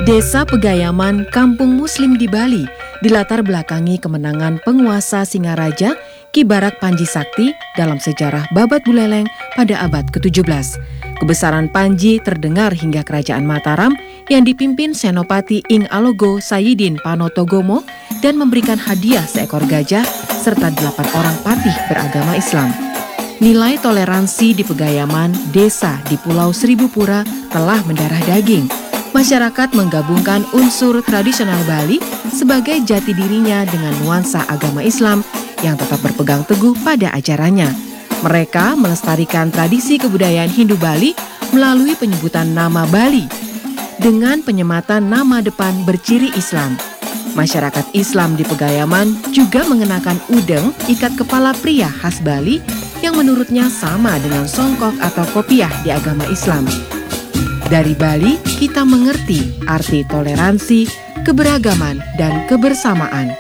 Desa Pegayaman, kampung muslim di Bali, dilatar belakangi kemenangan penguasa Singaraja Ki Barak Panji Sakti dalam sejarah Babat Buleleng pada abad ke-17. Kebesaran Panji terdengar hingga kerajaan Mataram yang dipimpin Senopati Ing Alogo Sayidin Panotogomo dan memberikan hadiah seekor gajah serta 8 orang patih beragama Islam. Nilai toleransi di Pegayaman, desa di Pulau Seribu Pura telah mendarah daging. Masyarakat menggabungkan unsur tradisional Bali sebagai jati dirinya dengan nuansa agama Islam yang tetap berpegang teguh pada ajarannya. Mereka melestarikan tradisi kebudayaan Hindu Bali melalui penyebutan nama Bali dengan penyematan nama depan berciri Islam. Masyarakat Islam di Pegayaman juga mengenakan udeng ikat kepala pria khas Bali yang menurutnya sama dengan songkok atau kopiah di agama Islam. Dari Bali, kita mengerti arti toleransi, keberagaman, dan kebersamaan.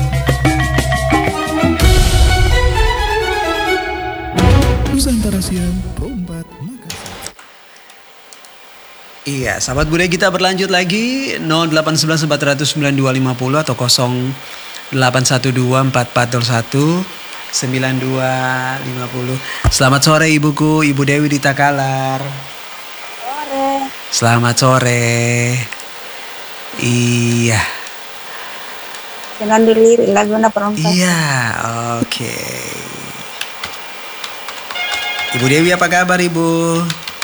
Nusantara Siang, Pro 4, Makassar. Iya, sahabat budaya kita berlanjut lagi 0811 400 9250 atau 0812 4401 9250. Selamat sore Ibuku, Ibu Dewi di Takalar. Selamat sore. Iya. Senandung lirik lagu na perempuan. Iya, oke. Ibu Dewi apa kabar Ibu?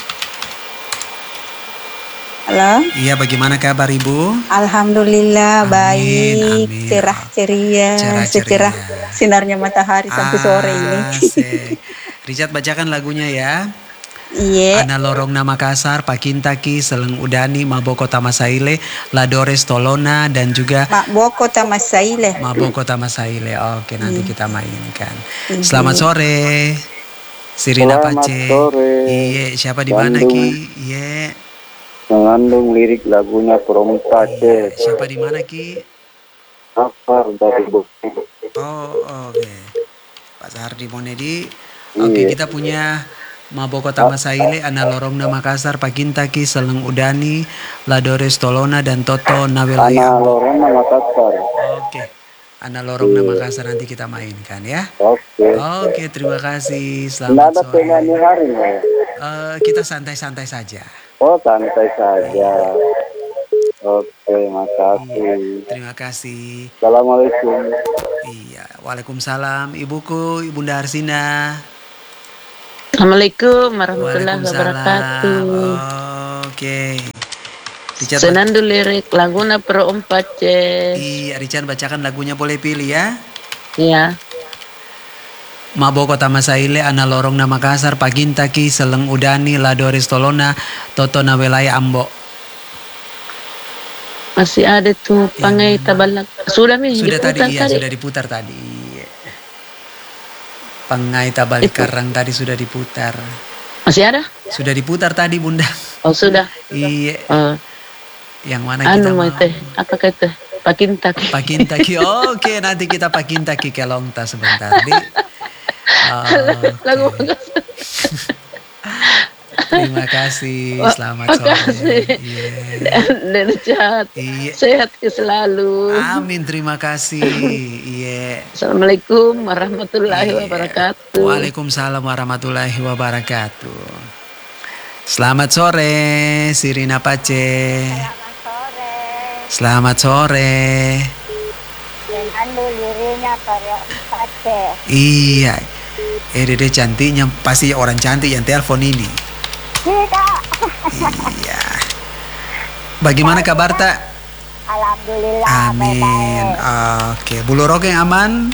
Halo. Iya, bagaimana kabar Ibu? Alhamdulillah baik, amin. cerah ceria, secerah sinarnya matahari sampai sore ini. Asik. Richard bacakan lagunya ya. Iya. Ana Lorong Nama Kasar, Pakintaki, Seleng Udani, Maboko Tamasaile, Ladores Tolona dan juga Maboko Tamasaile. Maboko Tamasaile. Oke, nanti kita mainkan. Selamat sore. Sirina Pace. Iya, siapa di mana Ki? Iya. Mengandung lirik lagunya Perompa C. Siapa di mana Ki? Apa dari Bukti. Oh, oke. Pak Sahardi Monedi. Oke, kita punya Maboko Tamasaile, Ana Lorong Nama Kasar, Pakintaki, Seleng Udani, Ladores Tolona dan Toto Nawelaya. Ana Lorong Nama Kasar. Oke. Ana Lorong Nama Kasar nanti kita mainkan ya. Oke. Oke, terima kasih. Tidak Selamat ada sore. penyanyi hari ya? Kita santai-santai saja. Oh, santai saja. Oke, makasih. Iya, terima kasih. Assalamualaikum. Iya, waalaikumsalam. Ibuku, Ibunda Arsina. Assalamualaikum warahmatullahi wabarakatuh. Oke. Richard, Senandung lirik laguna Pro 4 C. Iya, Richard bacakan lagunya boleh pilih ya. Iya. Maboko Tamasaile, Ana Lorong Nama Kasar, Pakintaki, Seleng Udani, Ladores Tolona, Toto Nawelaya Ambo. Masih ada tuh Pangai Tabalak. Sudah nih Sudah diputar tadi, iya sudah diputar tadi. Pangai Tabal Karang tadi sudah diputar. Masih ada? Sudah diputar tadi Bunda. Oh sudah. Iya. Yang mana kita mau teh? Apakah teh? Pakintaki. Pakintaki. Oke, nanti kita Pakintaki ke Longta sebentar. Lagu Terima kasih, selamat sore. Dan sehat, sehat selalu. Amin, terima kasih. Iya. Assalamualaikum warahmatullahi wabarakatuh. Waalaikumsalam warahmatullahi wabarakatuh. Selamat sore, Sirina Pace. Selamat sore. Senandung liriknya Pace. Iya. Dede cantiknya, pasti orang cantik yang telepon ini. Iya. Bagaimana kabar tak? Alhamdulillah. Amin. Oke, bulu rokeng aman?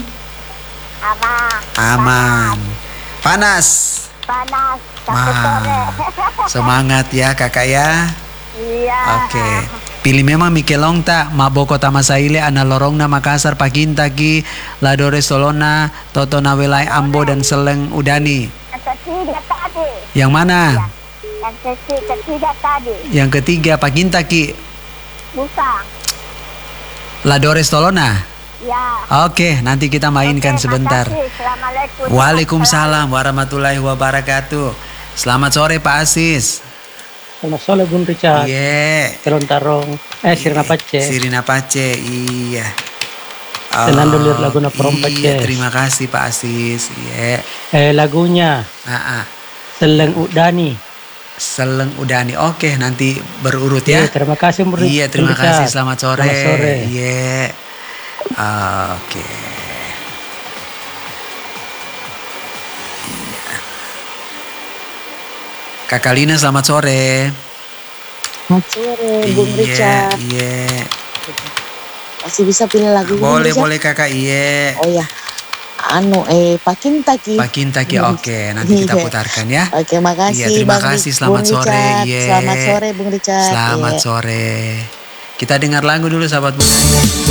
Aman. Panas. Sampai sore. Semangat ya kakak ya. Iya. Oke. Pilih memang Mikelong tak, Maboko Tamasaile, Ana Lorongna Makassar, Pakintaki, Ladores Tolona, Toto Nawelai Ambo dan Seleng Udani. Yang ketiga tadi. Yang mana? Yang ketiga tadi. Yang ketiga Pakintaki. Bukan. Ladores Tolona. Ya. Oke, nanti kita mainkan sebentar. Assalamualaikum. Waalaikumsalam warahmatullahi wabarakatuh. Selamat sore Pak Asis. Selamat sore Bung Richard. Iya. Kelon Tarong. Sirina Pace. Sirina Pace, iya. Senando lihat lagu Perompak. Iya, terima kasih Pak Asis. Iya. Lagunya Seleng Udani. Seleng Udani. Oke, nanti berurut ya. Iya, terima kasih Bung Richard. Iya, terima kasih. Selamat sore. Selamat sore. Iya. Oke. Kakak Lina, selamat sore. Selamat sore, Bung Richard. Iya. Masih bisa pilih lagu Boleh, boleh Kakak, iya. Oh ya, Pakintaki. Pakintaki, oke. Nanti kita putarkan ya. Oke, makasih. Iya, terima kasih. Selamat sore. Iya. Selamat sore, Bung Richard. Selamat sore. Kita dengar lagu dulu, sahabat Bung.